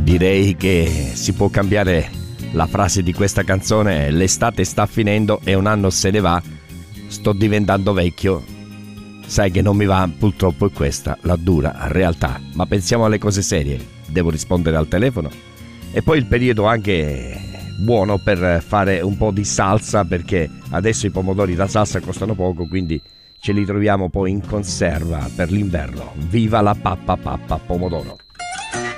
direi che si può cambiare la frase di questa canzone: l'estate sta finendo e un anno se ne va, sto diventando vecchio, sai che non mi va, purtroppo è questa la dura realtà. Ma pensiamo alle cose serie, devo rispondere al telefono. E poi il periodo anche buono per fare un po' di salsa, perché adesso i pomodori da salsa costano poco, quindi ce li troviamo poi in conserva per l'inverno. Viva la pappa pomodoro!